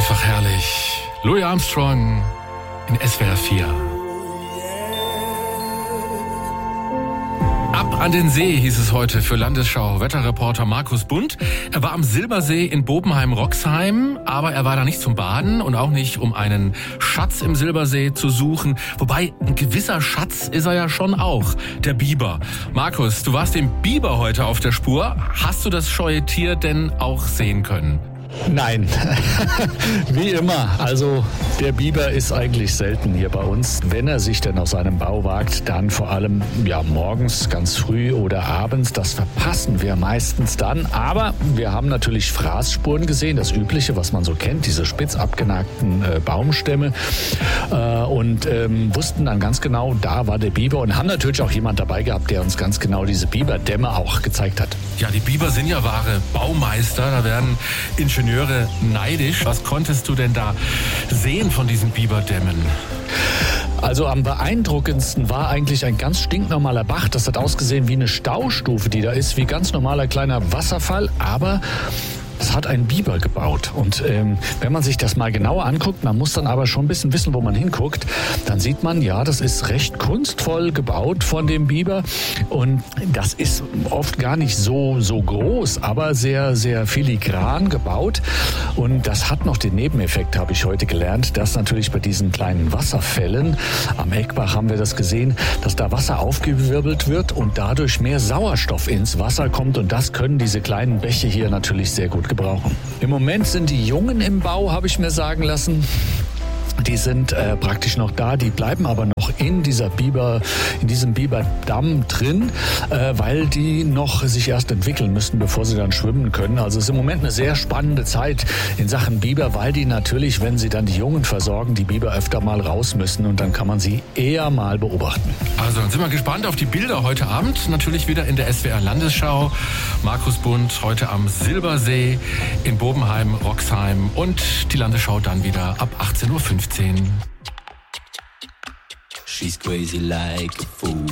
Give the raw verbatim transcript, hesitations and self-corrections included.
Einfach herrlich. Louis Armstrong in S W R vier. Ab an den See hieß es heute für Landesschau-Wetterreporter Markus Bund. Er war am Silbersee in Bobenheim-Roxheim, aber er war da nicht zum Baden und auch nicht, um einen Schatz im Silbersee zu suchen. Wobei, ein gewisser Schatz ist er ja schon auch, der Biber. Markus, du warst dem Biber heute auf der Spur. Hast du das scheue Tier denn auch sehen können? Nein, wie immer. Also der Biber ist eigentlich selten hier bei uns. Wenn er sich denn aus seinem Bau wagt, dann vor allem ja morgens, ganz früh oder abends. Das verpassen wir meistens dann. Aber wir haben natürlich Fraßspuren gesehen, das Übliche, was man so kennt, diese spitz abgenagten äh, Baumstämme. Äh, und ähm, wussten dann ganz genau, da war der Biber. Und haben natürlich auch jemand dabei gehabt, der uns ganz genau diese Biberdämme auch gezeigt hat. Ja, die Biber sind ja wahre Baumeister. Da werden Ingenieure neidisch. Was konntest du denn da sehen von diesen Biberdämmen? Also am beeindruckendsten war eigentlich ein ganz stinknormaler Bach. Das hat ausgesehen wie eine Staustufe, die da ist, wie ganz normaler kleiner Wasserfall, aber es hat ein Biber gebaut. Und ähm, wenn man sich das mal genauer anguckt, man muss dann aber schon ein bisschen wissen, wo man hinguckt, dann sieht man, ja, das ist recht kunstvoll gebaut von dem Biber. Und das ist oft gar nicht so, so groß, aber sehr, sehr filigran gebaut. Und das hat noch den Nebeneffekt, habe ich heute gelernt, dass natürlich bei diesen kleinen Wasserfällen, am Eckbach haben wir das gesehen, dass da Wasser aufgewirbelt wird und dadurch mehr Sauerstoff ins Wasser kommt. Und das können diese kleinen Bäche hier natürlich sehr gut gebrauchen. Im Moment sind die Jungen im Bau, habe ich mir sagen lassen. Die sind äh, praktisch noch da, die bleiben aber noch in dieser Biber, in diesem Biberdamm drin, äh, weil die noch sich erst entwickeln müssen, bevor sie dann schwimmen können. Also es ist im Moment eine sehr spannende Zeit in Sachen Biber, weil die natürlich, wenn sie dann die Jungen versorgen, die Biber öfter mal raus müssen und dann kann man sie eher mal beobachten. Also dann sind wir gespannt auf die Bilder heute Abend, natürlich wieder in der S W R Landesschau. Markus Bund heute am Silbersee in Bobenheim-Roxheim und die Landesschau dann wieder ab achtzehn Uhr fünfzehn. She's crazy like a fool.